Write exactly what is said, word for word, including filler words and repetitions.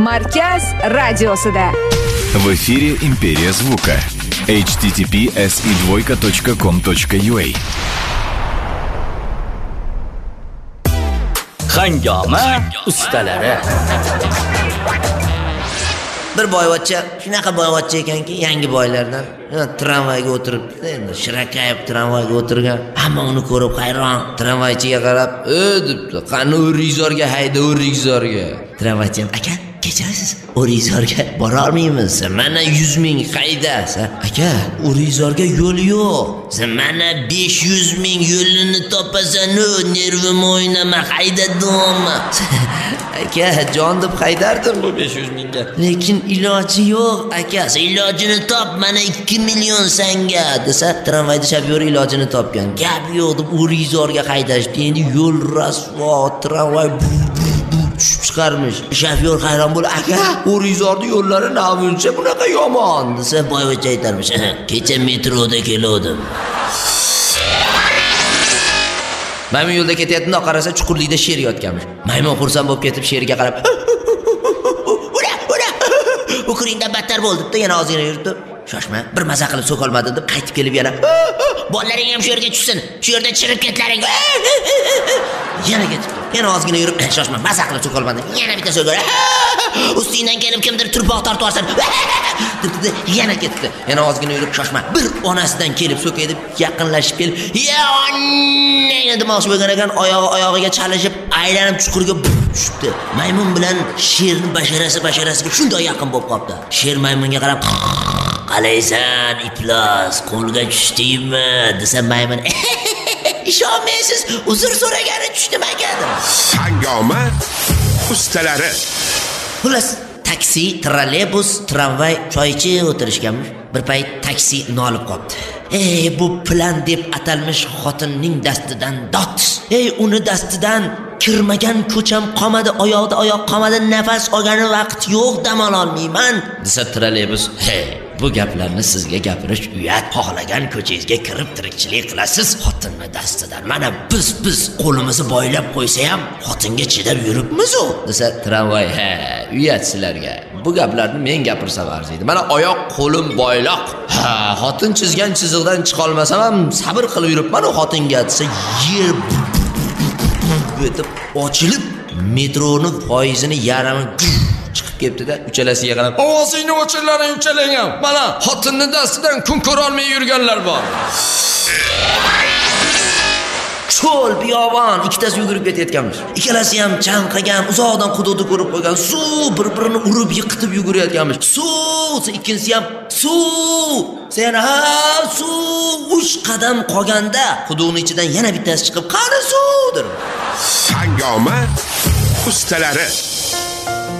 Markaz radiosida. В эфире Империя звука. эйч ти ти пи эс и двойка точка ком точка ю а. Hangoma ustalari. Bir boyvachcha, shunaqa boyvachcha ekanki, yangi boylardan tramvayga o'tirib, endi shirakayib tramvayga o'tirgan. Hamma uni ko'rib hayron. Tramvaychiga qarab, "Ey," debdi, "Qani O'rizorga hayda, O'rizorga." Tramvaychi ham, "Aka, kechirasiz, O'rizorga bora olmaymiz. Mana yuz ming qaydasiz." "Aka, O'rizorga yo'l yo'q. Sen mana besh yuz ming yo'lini topasan-u, nervim o'ynama, haydadim." "Aka, jon deb haydardim bu besh yuz mingga. Lekin iloji yo'q, aka. Sen ilojini top, mana ikki million senga." desa, tramvayda shofyor ilojini topgan. Gap yo'q deb O'rizorga haydashdi. Endi yo'l rasvo, tramvay tushib chiqarmish. Shofyor hayron bo'lib, "Aka, O'rizorning yo'llari namuncha bunaqa yomon" desa, boyvachcha aytarmish, "Kecha metroda keldim." Maymun yo'lda ketayotganda qarasa, chuqurlikda sher yotganmish. Maymun xursand bo'lib ketib sherga qarab, "Ura, ura! Bu kuringdan battar bo'ldi-da, yana ozgina yuribdi. Shoshma, bir maza qilib so'kolmadi" deb qaytib kelib yana, "Bolalaring ham shu yerga tushsin. Shu yerda chirib ketlaring." Yana ketibdi. Yana ozgina yurib, "Shoshma, maza qilib so'kolmadi." Yana bitta so'kol. "Ustingdan kelib kimdir turpoq tortib olsin." debdi, yana ketdi. Yana ozgina yurib, "Shoshma, bir onasidan kelib so'kay" deb yaqinlashib kelib, "Ya onang" demoqchi bo'lgan ekan, oyog'i oyog'iga chalishib, aylanib chuqurga tushdi. Maymun bilan sherni basharasi basharasiga shunday yaqin bo'lib qoldi. Sher maymunga qarab, "Qalaysan, iflos, qo'lga tushdingmi?" desa, maymun, "Ishonmaysiz, uzr so'ragani tushdim aka" dedi. Hangoma ustalari. Xullas, taksi, trolleybus, tramvay choy ichib o'tirishganmiz. Bir payt taksi nolib qoldi. Ey, bu plan deb atalmish xotinning dastidan dot. Ey, uni dastidan kirmagan ko'cham qolmadi, oyoqda oyoq qolmadi, nafas olgani vaqt yo'q, dam ololmayman desa trolleybus, "Hey, bu gaplarni sizga gapirish uyat. Xohlagan ko'changizga kirib tirikchilik qilasiz. Xotinni dastidan mana biz biz qo'limizni boylab qo'ysa ham xotinga chidab yuribmiz-ku" desa tramvay, "Ha, uyat sizlarga. Bu gaplarni men gapirsam arziydi. Mana oyoq qo'lim boyloq. Ha, xotin chizgan chiziqdan chiqa olmasam ham sabr qilib yuribman u xotinga" desa, yer o'tib ochilib, metroning foizini yarmi chiqib ketdi-da, uchalasiga qarab, "Ovozingni o'chirlaring, uchalang ham. Mana xotinning dastidan kun ko'ra olmay yurganlar bor." Cho'l, biyobon, ikkitasi yugurib ketayotganmiz. Ikkalasi ham chanqagan, uzoqdan hududni ko'rib qo'ygan, suv bir-birini urib yiqitib yugurayotganmiz. Suv, ikkinchisi ham suv. Sen ha, suv uch qadam qolganda hududning ichidan yana bittasi chiqib, "Qani suvdir." Hangoma ustalari.